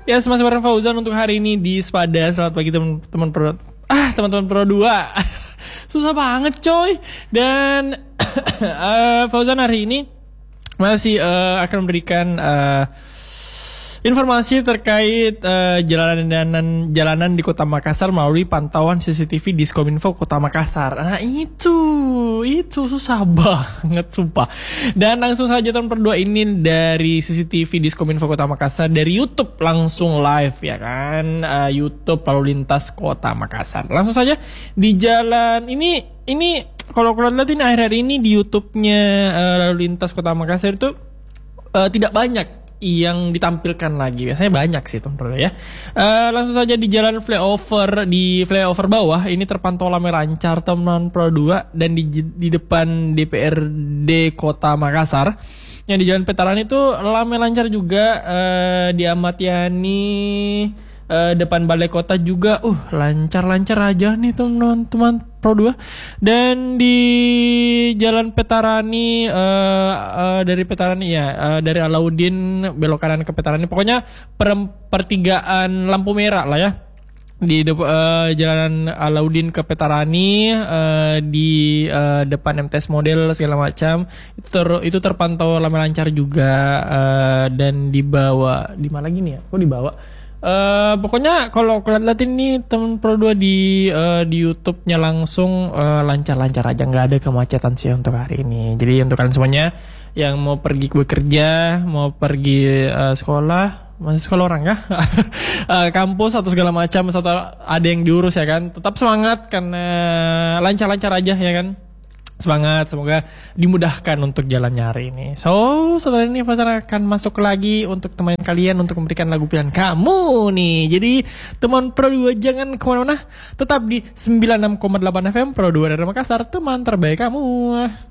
Ya, masih bareng Fauzan untuk hari ini di Sepada. Selamat pagi teman-teman Pro 2. Susah banget coy. Dan Fauzan hari ini masih akan memberikan informasi terkait jalanan di Kota Makassar melalui pantauan CCTV Diskominfo Kota Makassar. Nah itu susah banget sumpah. Dan langsung saja tahun per 2 ini dari CCTV Diskominfo Kota Makassar, dari YouTube langsung live ya kan, YouTube lalu lintas Kota Makassar. Langsung saja di jalan ini kalau kalian lihat ini akhir-akhir ini di YouTube-nya lalu lintas Kota Makassar itu tidak banyak yang ditampilkan lagi. Biasanya banyak sih teman-teman ya. Langsung saja di jalan flyover, di flyover bawah ini terpantau ramai lancar teman Pro 2, dan di depan DPRD Kota Makassar. Yang di jalan Petaran itu ramai lancar juga, di Ahmad Yani, depan Balai Kota juga lancar-lancar aja nih teman-teman Pro 2. Dan di Jalan Petarani, dari Petarani ya, dari Alauddin belok kanan ke Petarani, pokoknya pertigaan lampu merah lah ya, di Jalan Alauddin ke Petarani, di depan MTS Model segala macam itu terpantau ramai lancar juga. Dan di bawah di mana lagi nih ya, kok di bawah, pokoknya kalau kalian lihat ini teman Pro 2 di YouTube-nya langsung, lancar-lancar aja, nggak ada kemacetan sih untuk hari ini. Jadi untuk kalian semuanya yang mau pergi bekerja, mau pergi sekolah, masih sekolah orang kah? Kampus atau segala macam, atau ada yang diurus ya kan, tetap semangat karena lancar-lancar aja ya kan. Semangat, semoga dimudahkan untuk jalannya hari ini. So, setelah ini Fauzan akan masuk lagi untuk teman kalian untuk memberikan lagu pilihan kamu nih. Jadi, teman Pro 2 jangan kemana-mana, tetap di 96,8 FM Pro 2 dari Makassar, teman terbaik kamu.